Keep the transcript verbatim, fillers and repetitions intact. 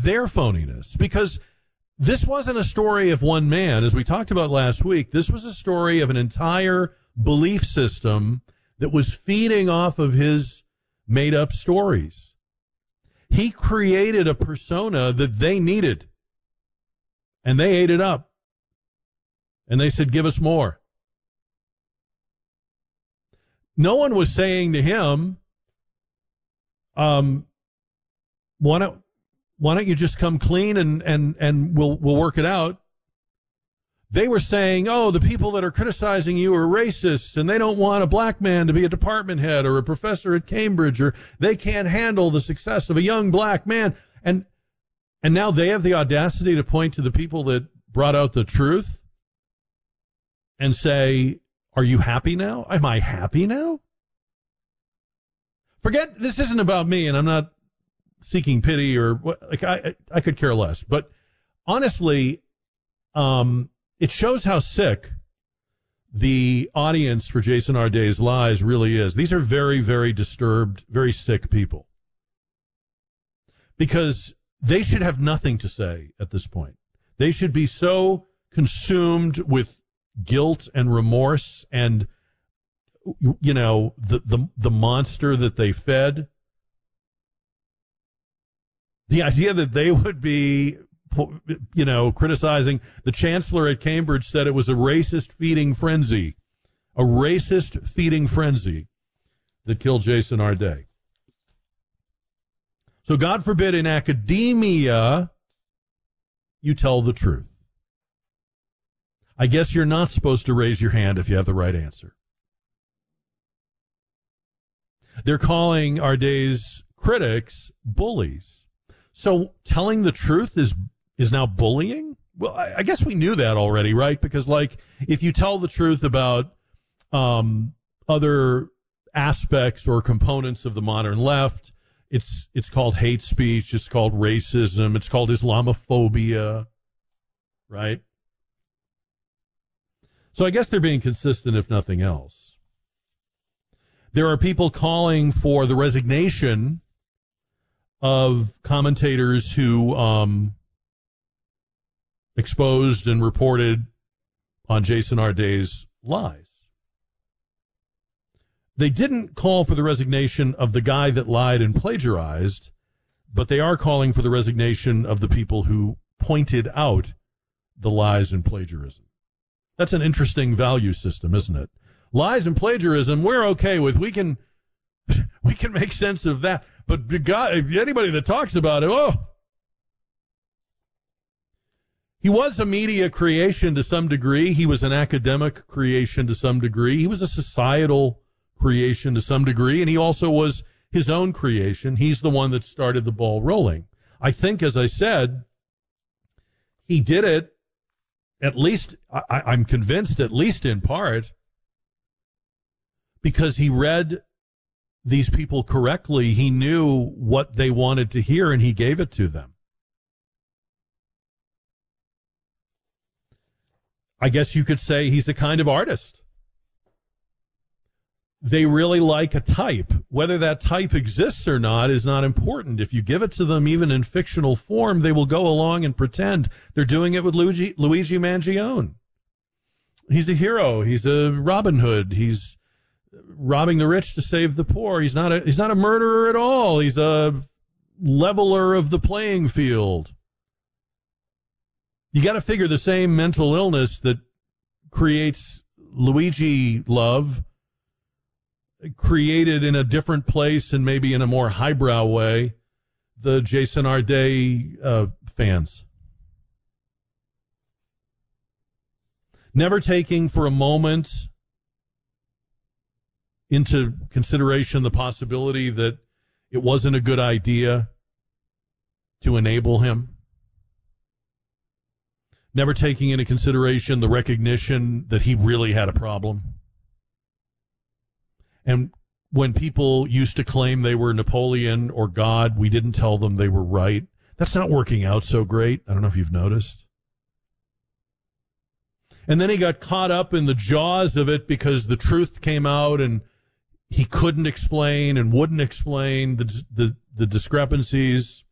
their phoniness, because this wasn't a story of one man, as we talked about last week. This was a story of an entire belief system that was feeding off of his made-up stories. He created a persona that they needed, and they ate it up. And they said, give us more. No one was saying to him, um, why don't, why don't you just come clean and, and, and we'll, we'll work it out. They were saying, oh, the people that are criticizing you are racists and they don't want a black man to be a department head or a professor at Cambridge, or they can't handle the success of a young black man. And, and now they have the audacity to point to the people that brought out the truth and say, are you happy now? Am I happy now? Forget, this isn't about me, and I'm not seeking pity or what, like I, I could care less. But honestly, um, it shows how sick the audience for Jason Arday's lies really is. These are very, very disturbed, very sick people, because they should have nothing to say at this point. They should be so consumed with guilt and remorse and, you know, the, the, the monster that they fed. The idea that they would be, you know, criticizing the chancellor at Cambridge said it was a racist feeding frenzy, a racist feeding frenzy that killed Jason Arday. So God forbid in academia you tell the truth. I guess you're not supposed to raise your hand if you have the right answer. They're calling Arday's critics bullies. So telling the truth is is now bullying? Well, I, I guess we knew that already, right? Because, like, if you tell the truth about um, other aspects or components of the modern left, it's it's called hate speech, it's called racism, it's called Islamophobia, right? So I guess they're being consistent, if nothing else. There are people calling for the resignation of commentators who um, exposed and reported on Jason Arday's lies. They didn't call for the resignation of the guy that lied and plagiarized, but they are calling for the resignation of the people who pointed out the lies and plagiarism. That's an interesting value system, isn't it? Lies and plagiarism, we're okay with. We can we can make sense of that. But God, anybody that talks about it, oh. He was a media creation to some degree. He was an academic creation to some degree. He was a societal creation to some degree. And he also was his own creation. He's the one that started the ball rolling. I think, as I said, he did it, at least, I, I'm convinced, at least in part, because he read these people correctly. He knew what they wanted to hear, and he gave it to them. I guess you could say he's a kind of artist. They really like a type. Whether that type exists or not is not important. If you give it to them, even in fictional form, they will go along and pretend. They're doing it with Luigi, Luigi Mangione. He's a hero. He's a Robin Hood. He's robbing the rich to save the poor. He's not a, he's not a murderer at all. He's a leveler of the playing field. You got to figure the same mental illness that creates Luigi love, created in a different place and maybe in a more highbrow way, the Jason Arday uh, fans. Never taking for a moment into consideration the possibility that it wasn't a good idea to enable him. Never taking into consideration the recognition that he really had a problem. And when people used to claim they were Napoleon or God, we didn't tell them they were right. That's not working out so great. I don't know if you've noticed. And then he got caught up in the jaws of it because the truth came out and he couldn't explain and wouldn't explain the the, the discrepancies.